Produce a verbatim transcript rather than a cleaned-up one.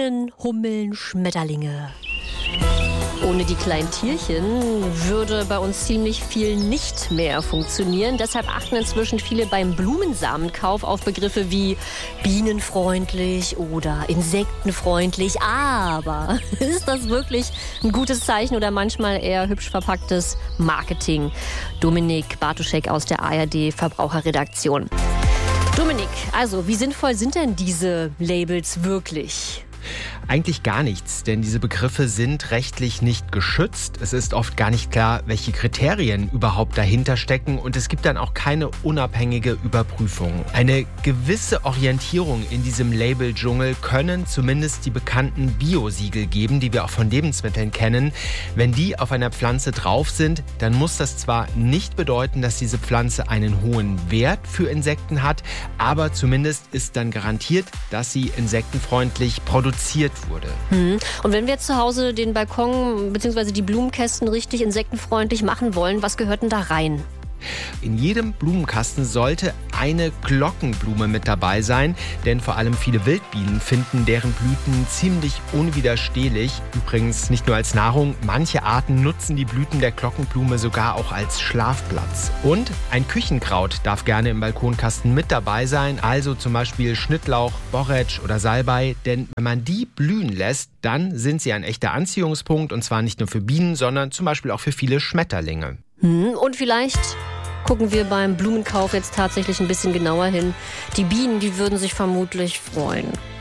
Bienen, Hummeln, Schmetterlinge. Ohne die kleinen Tierchen würde bei uns ziemlich viel nicht mehr funktionieren. Deshalb achten inzwischen viele beim Blumensamenkauf auf Begriffe wie bienenfreundlich oder insektenfreundlich. Aber ist das wirklich ein gutes Zeichen oder manchmal eher hübsch verpacktes Marketing? Dominik Bartuschek aus der A R D Verbraucherredaktion. Dominik, also wie sinnvoll sind denn diese Labels wirklich? Eigentlich gar nichts, denn diese Begriffe sind rechtlich nicht geschützt. Es ist oft gar nicht klar, welche Kriterien überhaupt dahinter stecken und es gibt dann auch keine unabhängige Überprüfung. Eine gewisse Orientierung in diesem Label-Dschungel können zumindest die bekannten Bio-Siegel geben, die wir auch von Lebensmitteln kennen. Wenn die auf einer Pflanze drauf sind, dann muss das zwar nicht bedeuten, dass diese Pflanze einen hohen Wert für Insekten hat, aber zumindest ist dann garantiert, dass sie insektenfreundlich produziert wurde. Hm. Und wenn wir jetzt zu Hause den Balkon bzw. die Blumenkästen richtig insektenfreundlich machen wollen, was gehört denn da rein? In jedem Blumenkasten sollte eine Glockenblume mit dabei sein, denn vor allem viele Wildbienen finden deren Blüten ziemlich unwiderstehlich. Übrigens nicht nur als Nahrung, manche Arten nutzen die Blüten der Glockenblume sogar auch als Schlafplatz. Und ein Küchenkraut darf gerne im Balkonkasten mit dabei sein, also zum Beispiel Schnittlauch, Borretsch oder Salbei, denn wenn man die blühen lässt, dann sind sie ein echter Anziehungspunkt und zwar nicht nur für Bienen, sondern zum Beispiel auch für viele Schmetterlinge. Hm, und vielleicht gucken wir beim Blumenkauf jetzt tatsächlich ein bisschen genauer hin. Die Bienen, die würden sich vermutlich freuen.